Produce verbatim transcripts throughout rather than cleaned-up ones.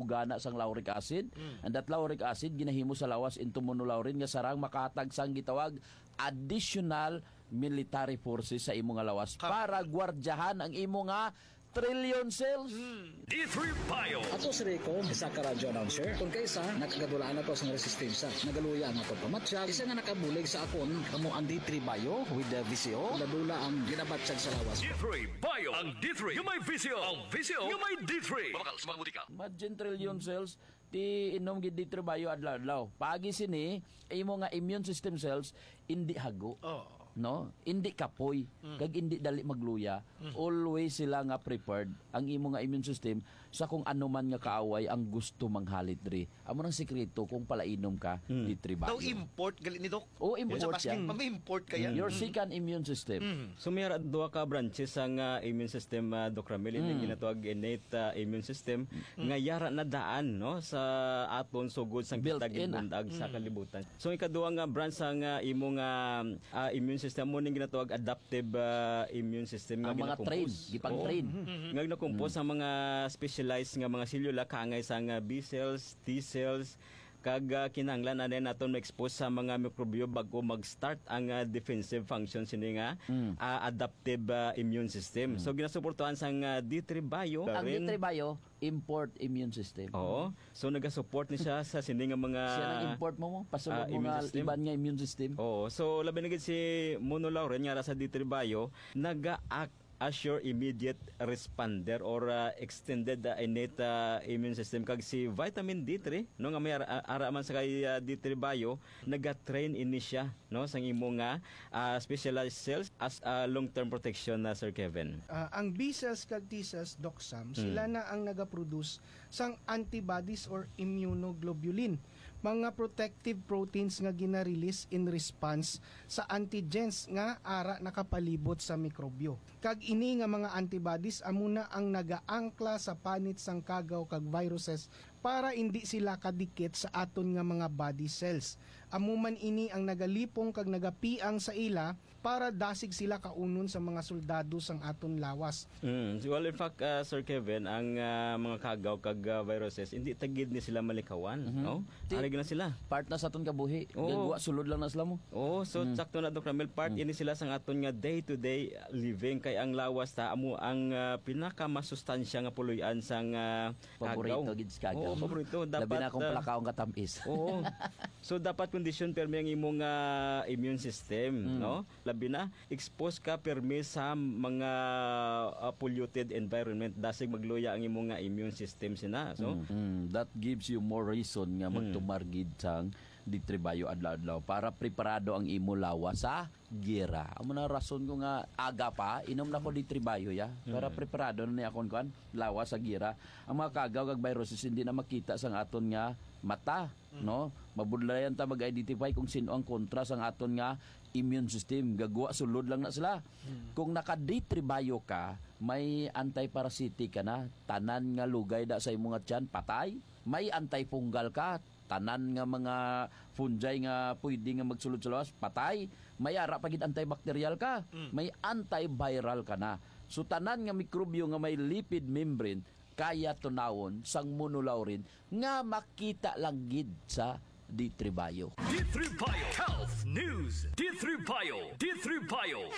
gana sang lauric acid. Mm. And that lauric acid ginahimo sa lawas into monolaurin nga sarang makatag sang gitawag additional military forces sa imo nga lawas ha. Para gwardyahan ang imo nga trillion cells. Hmm. D three Bio. Ato si Rico, isa ka radyo announcer. Kung kaysa, nakagadulaan na to sa resistensya. Nagaluya ang atong pamatsyag. Isa nga nakabulig sa akon, kamo ang D three Bio with the V C O. Ladula ang ginabatsyag sa lawas. D three Bio. Ang D three, yung may V C O. Ang V C O, yung may D three. Mamakal, sumaguti ka. Imagine trillion cells, ti inom gid D three Bio adlaw-adlaw. Pagi sini, imo nga immune system cells, hindi hago. Oh. No, hindi kapoy mm. kag hindi dali magluya. Mm. Always sila nga prepared ang imo nga immune system sa kung ano man nga kaaway ang gusto manghalit diri. Amo nang sekreto kung palainom ka mm. D three Bio. Daw import gali ni Dok. O import yes, yan. Mami-import kaya. Mm. Your second immune system. Mm. So mayroon duha ka branches ang uh, immune system uh, Doc Ramil mm. ginatawag innate uh, immune system mm. nga yara na daan no sa aton sugod sang kitagin bundag mm. sa kalibutan. So ikaduha nga branch ang uh, imo nga uh, immune system mo ning ginatawag adaptive uh, immune system nga ginakompose. Train, gipang train. Oh, mm-hmm. Nga ginakompose mm. ang mga specialized nga mga selula kaangay sa nga B cells, T cells kag uh, kinahanglan na din naton ma-expose sa mga mikrobyo bago mag-start ang uh, defensive function sini nga mm. uh, adaptive uh, immune system. Mm. So ginasuportuhan sang uh, D three Bio. Ang D three Bio import immune system. Oo. So naga-support ni siya sa sini nga mga siya nang import mo mo pasulod uh, mo nga iban nga immune system. Oo. So labi na gid si monolaurin nga sa D three Bio naga-act as your immediate responder or uh, extended uh, innate uh, immune system kag si vitamin D three no nga may ara, ara man sa kay uh, D three Bio naga-train ini siya no sang imo nga uh, specialized cells as uh, long-term protection na uh, Sir Kevin. Uh, ang B cells kag T cells Doc Sam, hmm. sila na ang naga-produce sang antibodies or immunoglobulin, mga protective proteins nga gina-release in response sa antigens nga ara nakapalibot sa mikrobyo. Kag ini nga mga antibodies amuna ang nagaangkla sa panit sang kagaw kag viruses para hindi sila kadikit sa aton nga mga body cells. Amuman ini ang nagalipong kag nagapiang sa ila para dasig sila kaunon sa mga soldado sang aton lawas. Mm. Well, in fact, uh, Sir Kevin, ang uh, mga kagaw kag uh, viruses hindi tagid ni sila malikawan, mm-hmm. no? Alig na sila. Part na sa aton kabuhi. Oh. Gagwa sulod lang na sila mo. Oh, so mm. sakto na Doc Ramil, part mm. ini sila sang aton nga day-to-day living kay ang lawas ta amo ang uh, pinakamasustansya nga puloy-an sang uh, paborito gid kagaw. Oh, paborito dapat. Labi na kung palakaw nga tamis. Oo. So dapat condition permi ang imong uh, immune system, mm. no? Labi na expose ka permi sa mga uh, polluted environment dasig magluya ang imong nga immune system sina. So mm. Mm. that gives you more reason nga magtumargid mm. sang D three Bio adlaw-adlaw para preparado ang imo lawas sa gira. Amo na rason ko nga aga pa inom na ko D three Bio ya para mm. preparado na ni akon kan lawas sa gira. Ang mga kagaw kag viruses hindi na makita sang aton nga mata, mm. no? Mabudlayan ta mag-identify kung sino ang kontra sang aton nga immune system. Gagwa sulod lang na sila. Mm. Kung naka D three Bio ka, may anti-parasitic ka na, tanan nga lugay da sa imong tiyan patay. May antifungal ka, tanan nga mga fungi nga pwede nga magsulod sa lawas, patay. May ara pagid antibacterial ka, mm. may antiviral ka na. So tanan nga mikrobyo nga may lipid membrane kaya tunawon sang monolaurin nga makita lang gid sa D three Bio. D three Bio Health News. D three Bio. D three Bio.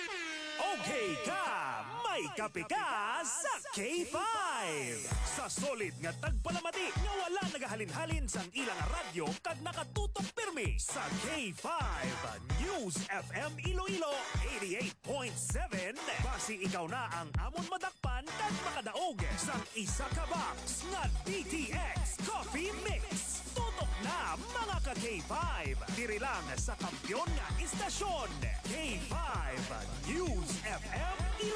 Okay ka, may kape ka sa K five. Sa solid nga tagpalamati nga wala nagahalin-halin sang ilang radyo kag nakatutok pirmi sa K five News F M Iloilo eighty-eight point seven. Basi ikaw na ang amon madakpan kag makadaog sang isa ka box nga D T X Coffee Mix. Tutok na mga ka K five. Diri lang sa kampyon nga istasyon K five News F M